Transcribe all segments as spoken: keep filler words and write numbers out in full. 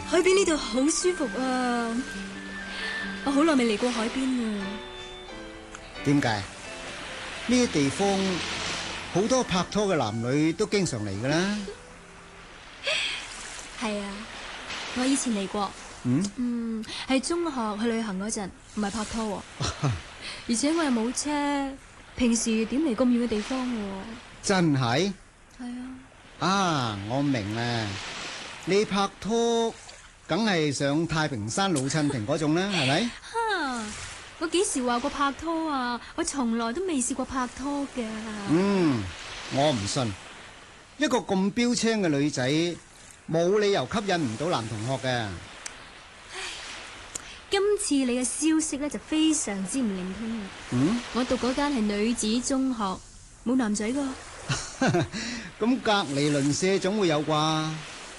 海邊呢度好舒服啊！我好耐未嚟過海邊啊。 點解？呢啲地方好多拍拖嘅男女都經常嚟噶啦。 係啊，我以前嚟過。 嗯嗯，係中學去旅行嗰陣，唔係拍拖啊。而且我又冇車，平時點嚟咁遠嘅地方啊？ 真係？ 係啊。 啊，我明啦，你拍拖梗係上太平山老襯亭嗰種啦，係咪？ 哈！我幾時話過拍拖啊？我從來都未試過拍拖㗎。 嗯，我唔信，一個咁標青嘅女仔，冇理由吸引唔到男同學嘅。 今次你嘅消息咧就非常之唔靈通。 嗯， 我讀嗰間係女子中學，冇男仔噶。 咁隔籬鄰舍總會有啩？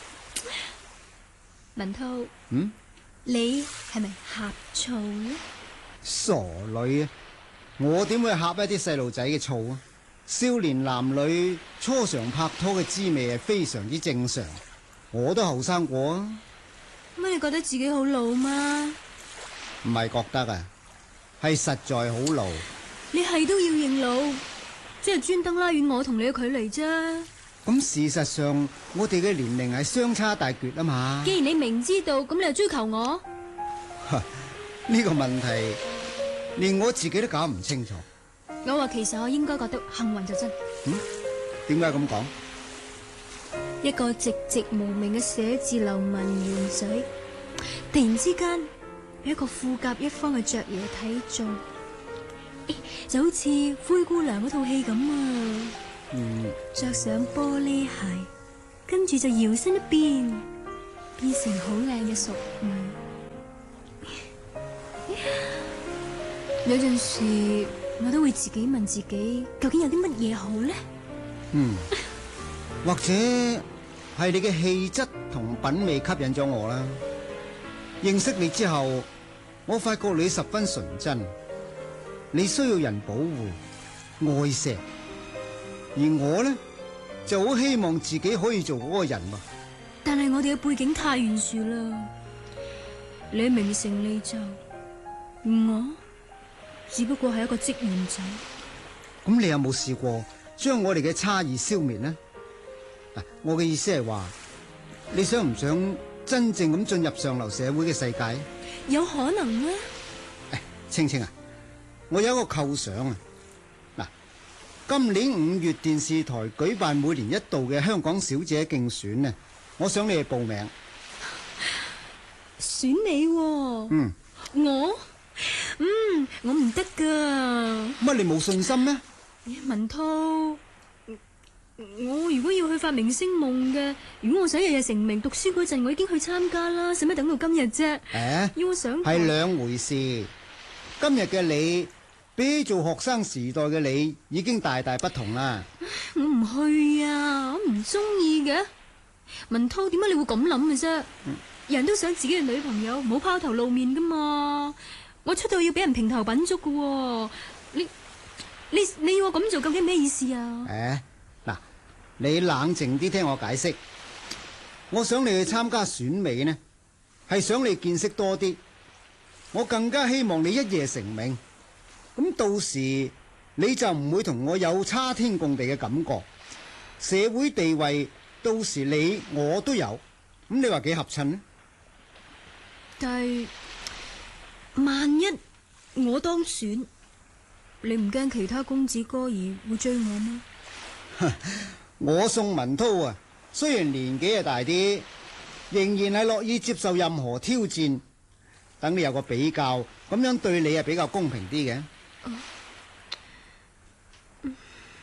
文濤， 嗯， 你係咪呷醋呢？ 傻女啊！我點會呷一啲細路仔嘅醋啊？少年男女初嘗拍拖嘅滋味係非常之正常，我都後生過啊。 乜你覺得自己好老嗎？ 唔係覺得啊，係實在好老。 你係都要認老，即係專登拉遠我同你嘅距離啫。 咁事實上，我哋嘅年齡係相差大絕啊嘛。 既然你明知道，咁你又追求我？ 呢個問題連我自己都搞唔清楚。 我話其實我應該覺得幸運就真。 嗯？點解咁講？ 一個寂寂無名嘅寫字樓文員仔，突然之間俾一個富甲一方嘅爵爺睇中，就好似灰姑娘嗰套戲咁啊！ 嗯， 着上玻璃鞋，跟住就搖身一變，變成好靚嘅淑女。有陣時我都會自己問自己，究竟有啲乜嘢好呢？ 嗯，或者係你嘅氣質同品味吸引咗我啦。認識你之後，我發覺你十分純真，你需要人保護、愛錫，而我呢就好希望自己可以做嗰個人喎。 但係我哋嘅背景太懸殊啦，你名成利就，而我只不過係一個職員仔。 咁你有冇試過將我哋嘅差異消滅呢？嗱，我嘅意思係話，你想唔想真正咁進入上流社會嘅世界？ 有可能咩？ 誒，青青啊，我有一個構想啊。嗱，今年五月電視台舉辦每年一度嘅香港小姐競選呢，我想你去報名。 選你喎？ 嗯， 我，嗯，我唔得噶。 乜你冇信心咩？ 文濤，我如果要去發明星夢嘅，如果我想日日成名，讀書嗰陣我已經去參加啦，使乜等到今日啫？ 誒， 要我想係兩回事。今日嘅你比做學生時代嘅你已經大大不同啦。 我唔去啊，我唔中意嘅。文濤，點解你會咁諗嘅啫？嗯、人都想自己嘅女朋友唔好拋頭露面噶嘛。我出到要俾人評頭品足噶，你你你要我咁做究竟咩意思啊？ 誒，嗱，你冷靜啲聽我解釋。我想你去參加選美呢，係想你見識多啲。我更加希望你一夜成名，咁到時你就唔會同我有差天共地嘅感覺。社會地位到時你我都有，咁你話幾合襯呢？ 但係萬一我當選，你唔驚其他公子哥兒會追我嗎？ 我宋文濤啊，雖然年紀係大啲，仍然係樂意接受任何挑戰。等你有個比較，咁樣對你係比較公平啲嘅。 哦嗯、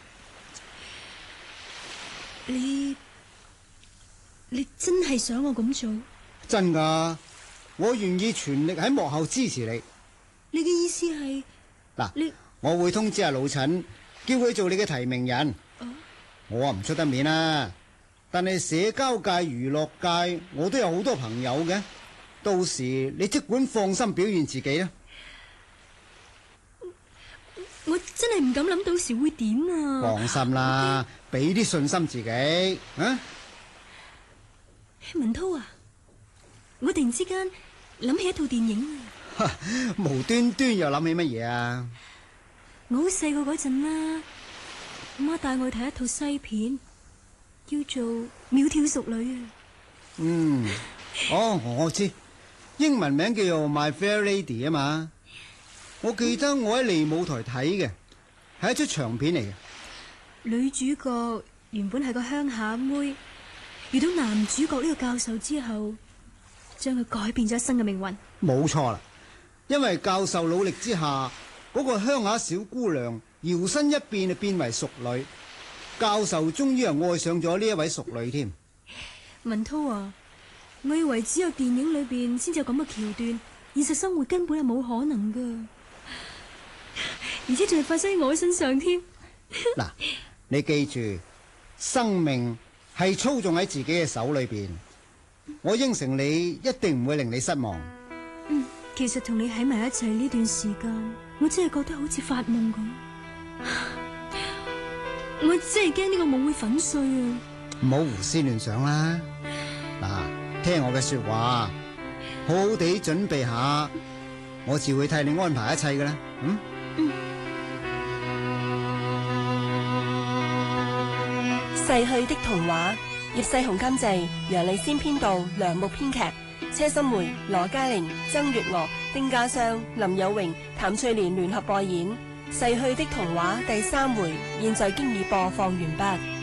你你真係想我咁做？ 真噶，我願意全力喺幕後支持你。 你嘅意思係嗱， 你我會通知阿老陳，叫佢做你嘅提名人。 哦、 我啊唔出得面啦，但係社交界、娛樂界，我都有好多朋友嘅。到時你即管放心表現自己啦。 我真係唔敢諗到時會點啊！ 放心啦，俾啲信心自己啊！ 文濤啊， 我突然之間諗起一套電影啊！ 無端端又諗起乜嘢啊？ 我好細個嗰陣啦，媽帶我去睇一套西片，叫做《窈窕淑女》啊。 嗯，哦，我知，英文名叫做 My Fair Lady 啊嘛。我記得我喺利舞台睇嘅，係一出長片嚟嘅。 女主角原本係個鄉下妹，遇到男主角呢個教授之後，將佢改變咗一生嘅命運。 冇錯啦，因為教授努力之下，嗰個鄉下小姑娘搖身一變就變為淑女，教授終於係愛上咗呢一位淑女添。 文濤啊，我以為只有電影裏邊先至有咁嘅橋段，現實生活根本係冇可能噶，而且仲係發生喺我身上添。 嗱，你記住，生命係操縱喺自己嘅手裏邊，我應承你一定唔會令你失望。 嗯，其實同你喺埋一齊呢段時間，我真係覺得好似發夢咁，我真係驚呢個夢會粉碎啊！ 唔好胡思亂想啦，嗱，聽我嘅說話，好好地準備下，我自會替你安排一切㗎啦。嗯嗯。 逝去的童話，葉世雄監製，楊麗仙編導，梁木編劇，車心梅、羅嘉玲、曾月娥、丁家湘、林有榮、譚翠蓮聯合播演《逝去的童話》第三回，現在經已播放完畢。